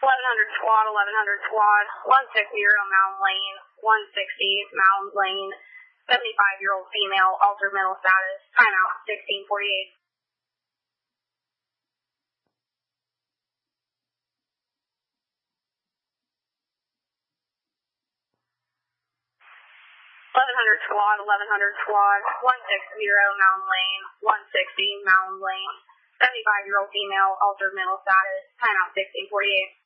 1100 squad, 1100 squad, 160 Mountain Lane, 160 Mountain Lane, 75-year-old female, altered mental status, timeout 1648. 1100 squad, 1100 squad, 160 Mountain Lane, 160 Mountain Lane, 75-year-old female, altered mental status, timeout 1648.